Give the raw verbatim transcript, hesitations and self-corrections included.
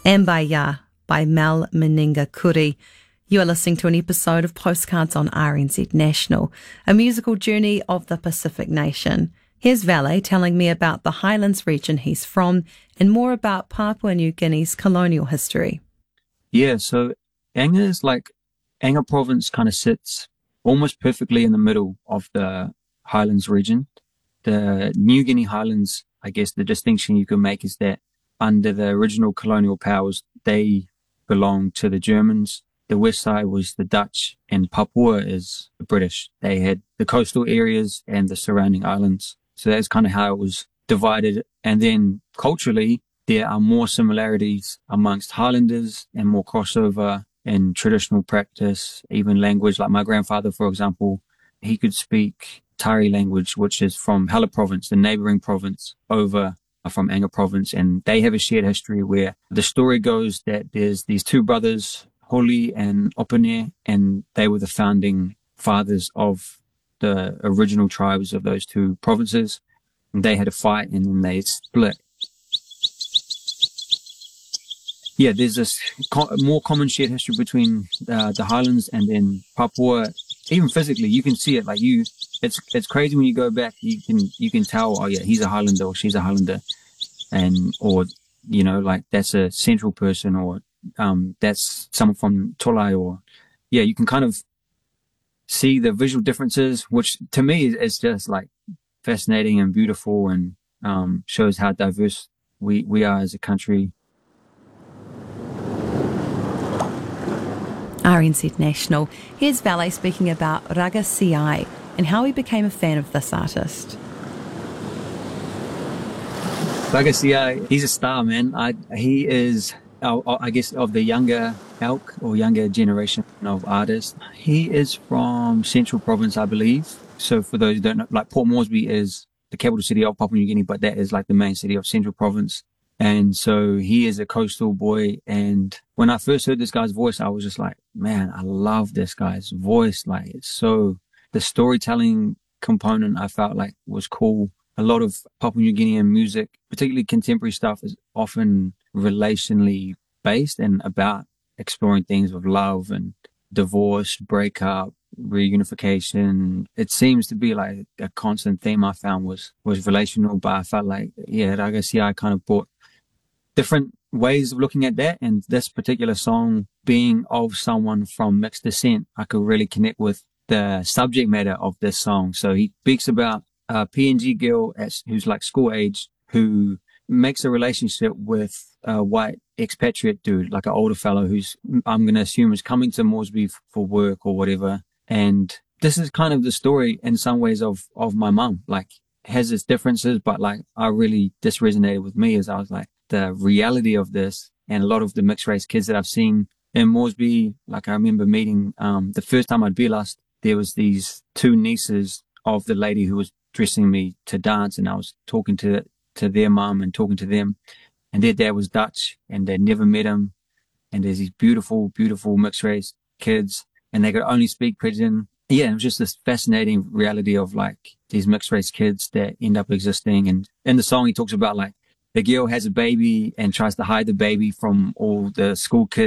Ambaya by Mel Meninga Kuri. You are listening to an episode of Postcards on R N Z National, a musical journey of the Pacific Nation. Here's Valet telling me about the Highlands region he's from and more about Papua New Guinea's colonial history. Yeah, so Anga is like, Anga province kind of sits almost perfectly in the middle of the Highlands region. The New Guinea Highlands, I guess the distinction you can make is that under the original colonial powers, they belonged to the Germans. The west side was the Dutch, and Papua is the British. They had the coastal areas and the surrounding islands. So that's kind of how it was divided. And then culturally, there are more similarities amongst Highlanders and more crossover in traditional practice, even language. Like my grandfather, for example, he could speak Tari language, which is from Hela province, the neighboring province, over from Anga province. And they have a shared history where the story goes that there's these two brothers, Holi and Opene, and they were the founding fathers of the original tribes of those two provinces. And they had a fight and then they split. Yeah, there's this co- more common shared history between uh, the Highlands and then Papua. Even physically, you can see it. Like you, it's it's crazy when you go back. You can you can tell. Oh yeah, he's a Highlander or she's a Highlander, and or you know like that's a central person or um that's someone from Tolai or yeah. You can kind of see the visual differences, which to me is, is just like fascinating and beautiful, and um shows how diverse we we are as a country. R N Z National. Here's Valet speaking about Raga C I and how he became a fan of this artist. Raga C I, he's a star, man. I, he is, uh, I guess, of the younger elk or younger generation of artists. He is from Central Province, I believe. So for those who don't know, like Port Moresby is the capital city of Papua New Guinea, but that is like the main city of Central Province. And so he is a coastal boy. And when I first heard this guy's voice, I was just like, man, I love this guy's voice. Like, it's so, the storytelling component I felt like was cool. A lot of Papua New Guinean music, particularly contemporary stuff, is often relationally based and about exploring things of love and divorce, breakup, reunification. It seems to be like a constant theme I found was, was relational, but I felt like, yeah, Raga C I kind of brought different ways of looking at that, and this particular song being of someone from mixed descent, I could really connect with the subject matter of this song. So he speaks about a P N G girl at, who's like school age, who makes a relationship with a white expatriate dude, like an older fellow who's, I'm going to assume, is coming to Moresby for work or whatever. And this is kind of the story in some ways of, of my mum, like has its differences, but like I really, this resonated with me as I was like, the reality of this, and a lot of the mixed race kids that I've seen in Moresby, like I remember meeting, um, the first time I'd be lost, there was these two nieces of the lady who was dressing me to dance, and I was talking to, to their mum and talking to them, and their dad was Dutch and they'd never met him. And there's these beautiful, beautiful mixed race kids, and they could only speak pidgin. Yeah, it was just this fascinating reality of like these mixed race kids that end up existing. And in the song, he talks about like, the girl has a baby and tries to hide the baby from all the school kids